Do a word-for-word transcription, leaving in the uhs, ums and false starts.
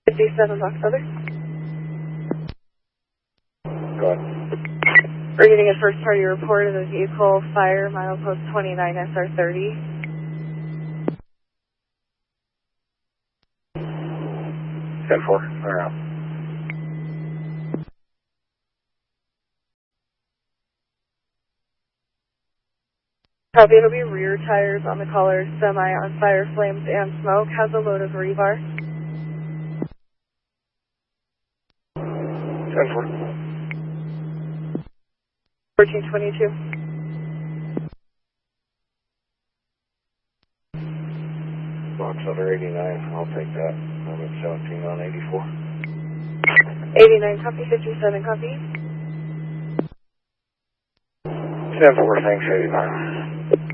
fifty-seven Box Other. Go ahead. We're getting a first party report of a vehicle fire, milepost twenty-nine S R thirty. ten four, fire out. Copy, it'll be rear tires on the caller, semi on fire, flames, and smoke. Has a load of rebar. ten four. fourteen twenty-two. Box Other eighty-nine, I'll take that. I'm at seventeen on eighty-four. eighty-nine copy, fifty-seven copy. ten four, thanks, eighty-nine.